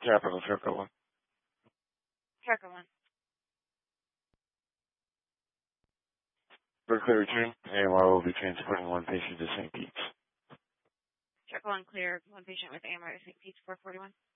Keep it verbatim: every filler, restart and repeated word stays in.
Capital Circle one. Circle one. For clear return, A M R will be transporting one patient to Saint Pete's. Circle one clear, one patient with A M R to Saint Pete's, four forty-one.